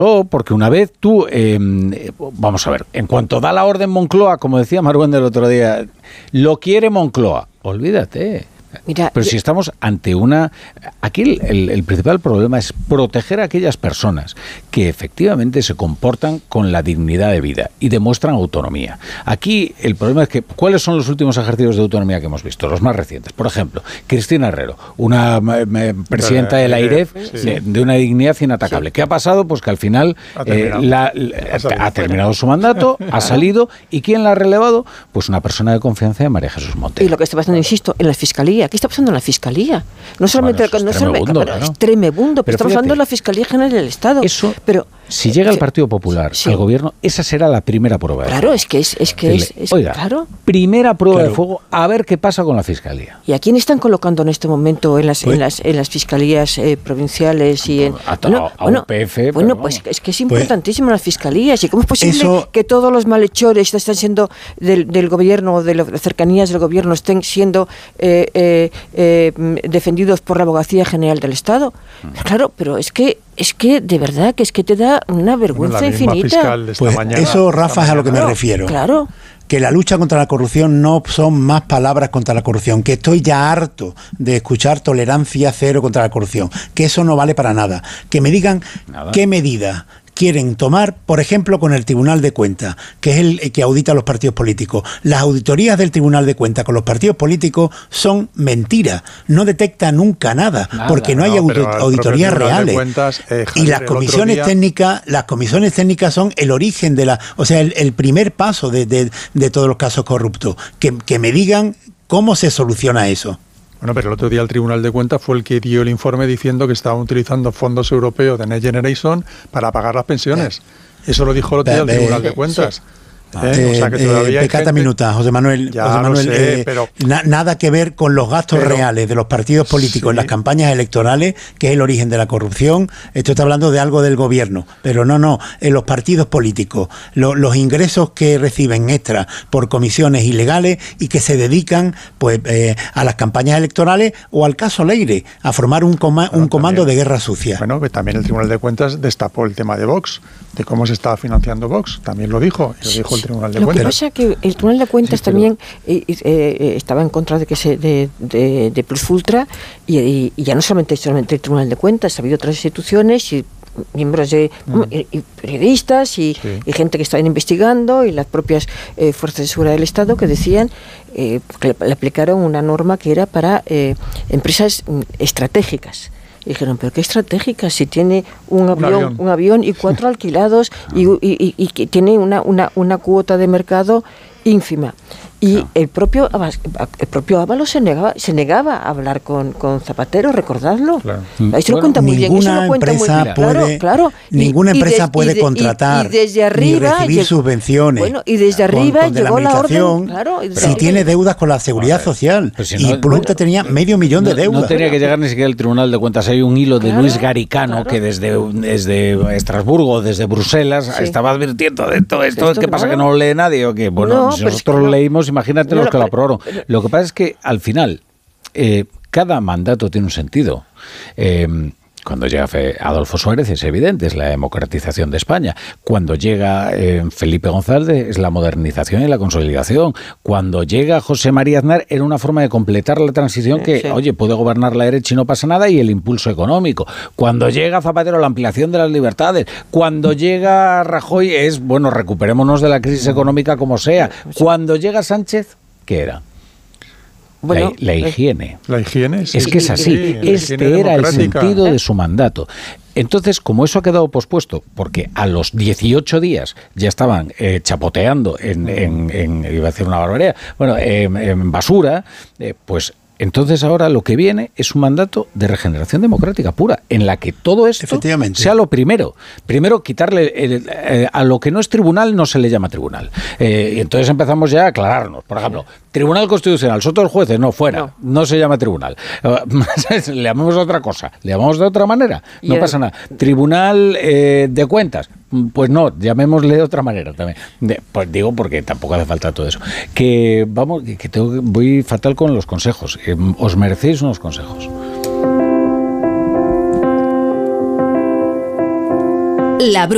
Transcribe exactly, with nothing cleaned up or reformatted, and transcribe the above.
Oh, porque una vez tú, eh, vamos a ver, en cuanto da la orden Moncloa, como decía Maruenda el otro día, lo quiere Moncloa, olvídate. Mira, pero si estamos ante una... Aquí el, el, el principal problema es proteger a aquellas personas que efectivamente se comportan con la dignidad de vida y demuestran autonomía. Aquí el problema es que... ¿Cuáles son los últimos ejercicios de autonomía que hemos visto? Los más recientes. Por ejemplo, Cristina Herrero, una eh, presidenta de la I R E F, sí. de, de una dignidad inatacable. Sí. ¿Qué ha pasado? Pues que al final ha terminado, eh, la, la, ha terminado su mandato, ha salido, ¿y quién la ha relevado? Pues una persona de confianza de María Jesús Montero. Y lo que está pasando, insisto, en la Fiscalía. ¿Qué está pasando en la Fiscalía? No solamente... Bueno, no es tremebundo, solamente, ¿no? Es tremebundo, pero, pero estamos fíjate, hablando de la Fiscalía General del Estado. Eso, pero, si llega el Partido Popular sí. al gobierno, esa será la primera prueba. Claro, es que es... es, que es, es Oiga, claro. primera prueba claro. de fuego, a ver qué pasa con la Fiscalía. ¿Y a quién están colocando en este momento en las, pues, en las, en las fiscalías eh, provinciales y en... A, bueno, a U P F... Bueno, bueno pues es que es importantísimo pues, las fiscalías. ¿Y cómo es posible eso, que todos los malhechores están siendo del, del gobierno, de las cercanías del gobierno, estén siendo eh, eh, eh, defendidos por la Abogacía General del Estado? Mm. Claro, pero es que es que de verdad que es que te da una vergüenza bueno, infinita. Pues mañana, eso, Rafa, es a lo que me claro, refiero. Claro. Que la lucha contra la corrupción no son más palabras contra la corrupción, que estoy ya harto de escuchar tolerancia cero contra la corrupción, que eso no vale para nada. Que me digan nada. Qué medida quieren tomar, por ejemplo, con el Tribunal de Cuentas, que es el que audita a los partidos políticos. Las auditorías del Tribunal de Cuentas con los partidos políticos son mentiras, no detectan nunca nada, nada porque no hay no, audit- auditorías reales. Cuentas, eh, Javier, y las comisiones día... técnicas, las comisiones técnicas son el origen de la, o sea, el, el primer paso de, de, de todos los casos corruptos. Que, que me digan cómo se soluciona eso. Bueno, pero el otro día el Tribunal de Cuentas fue el que dio el informe diciendo que estaban utilizando fondos europeos de Next Generation para pagar las pensiones. Eso lo dijo el otro día el Tribunal de Cuentas. Sí. ¿Eh? Eh, o sea que todavía eh, pecata gente... minuta, José Manuel, ya, José Manuel sé, eh, pero... na, nada que ver con los gastos pero... reales de los partidos políticos sí. en las campañas electorales, que es el origen de la corrupción. Esto está hablando de algo del gobierno, pero no, no, en los partidos políticos, lo, los ingresos que reciben extra por comisiones ilegales y que se dedican pues eh, a las campañas electorales o al caso Leire, a formar un, coma, un comando también, de guerra sucia. Bueno, que también el Tribunal de Cuentas destapó el tema de Vox, de cómo se estaba financiando Vox, también lo dijo, lo dijo el Tribunal de lo Cuentas. Que pasa que el Tribunal de Cuentas sí, pero... también eh, eh, estaba en contra de que se de, de, de Plus Ultra y, y, y ya no solamente, solamente el Tribunal de Cuentas, ha habido otras instituciones y miembros de mm. y, y periodistas y, sí. y gente que estaban investigando y las propias eh, fuerzas de seguridad del Estado que decían eh, que le, le aplicaron una norma que era para eh, empresas estratégicas. Y dijeron, pero qué estratégica, si tiene un, un, avión, avión. un avión y cuatro alquilados y, y, y, y que tiene una, una, una cuota de mercado ínfima. Y no. el propio el propio Ábalos se negaba, se negaba a hablar con, con Zapatero, recordadlo. Claro. Ahí se lo cuenta muy bien. Eso lo cuenta muy bien. Claro, claro. Ninguna y, empresa y de, puede y de, contratar y, y desde arriba, ni recibir lleg- subvenciones. Bueno, y desde arriba con, con llegó la orden. Claro, si arriba. Tiene deudas con la Seguridad no, Social. Si no, y Plurta bueno, tenía medio millón de deudas. No, no tenía que llegar ni siquiera al Tribunal de Cuentas. Hay un hilo de claro, Luis Garicano claro. que desde, desde Estrasburgo, desde Bruselas, sí. estaba advirtiendo de todo esto. esto ¿Qué claro. pasa? ¿Que no lo lee nadie? ¿O qué? Bueno, no, si nosotros lo leímos, imagínate los que lo aprobaron. Lo que pasa es que al final eh, cada mandato tiene un sentido. Eh, cuando llega Adolfo Suárez es evidente, es la democratización de España. Cuando llega eh, Felipe González es la modernización y la consolidación. Cuando llega José María Aznar era una forma de completar la transición sí, que, sí. oye, puede gobernar la derecha y no pasa nada, y el impulso económico. Cuando llega Zapatero, la ampliación de las libertades. Cuando llega Rajoy es, bueno, recuperémonos de la crisis económica como sea. Cuando llega Sánchez, ¿qué era? Bueno, la, la higiene. La higiene, sí. Es que es así. Sí, este era el sentido de su mandato. Entonces, como eso ha quedado pospuesto, porque a los dieciocho días ya estaban eh, chapoteando en, en, en, iba a decir una barbaridad, bueno, eh, en basura, eh, pues entonces ahora lo que viene es un mandato de regeneración democrática pura, en la que todo esto sea lo primero. Primero, quitarle el, eh, a lo que no es tribunal no se le llama tribunal. Eh, y entonces empezamos ya a aclararnos. Por ejemplo, Tribunal Constitucional, Soto de los Jueces, no, fuera, no, no se llama tribunal. Le llamamos de otra cosa, le llamamos de otra manera, no pasa nada. Tribunal eh, de Cuentas, pues no, llamémosle de otra manera también. De, pues digo porque tampoco hace falta todo eso. Que vamos, que tengo, voy fatal con los consejos. Eh, os merecéis unos consejos. La